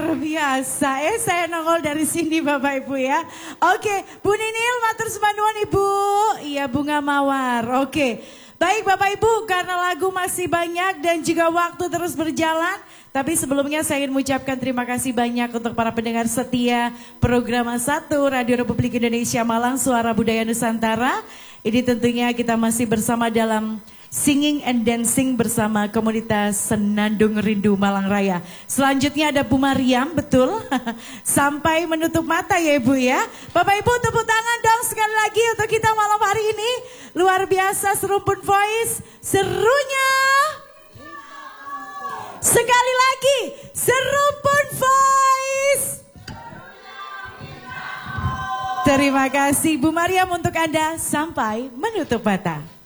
Luar biasa. Saya nongol dari sini Bapak Ibu ya. Oke, Bu Ninil matur sembanuan Ibu. Iya, bunga mawar. Oke. Baik Bapak Ibu, karena lagu masih banyak dan juga waktu terus berjalan. Tapi sebelumnya saya ingin mengucapkan terima kasih banyak untuk para pendengar setia program 1 Radio Republik Indonesia Malang Suara Budaya Nusantara. Ini tentunya kita masih bersama dalam Singing and Dancing bersama komunitas Senandung Rindu Malang Raya. Selanjutnya ada Bu Mariam, betul? Sampai menutup mata ya Ibu ya. Bapak Ibu tepuk tangan dong sekali lagi untuk kita malam hari ini. Luar biasa serumpun voice, serunya. Sekali lagi, serumpun voice. Terima kasih Bu Mariam untuk Anda sampai menutup mata.